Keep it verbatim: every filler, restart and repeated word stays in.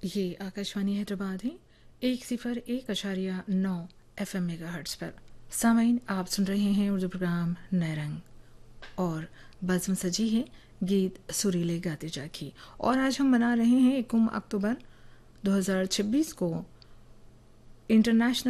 ये आकाशवाणी हैदराबाद है एक सिफर एक अशारिया नौ एफ एम मेगा हर्ट्स पर। सामीन, आप सुन रहे हैं उर्दू प्रोग्राम नए रंग और बज़्म सजी है गीत सुरीले गाते जाकी। और आज हम मना रहे हैं इक्कीस अक्टूबर दो हज़ार छब्बीस को इंटरनेशनल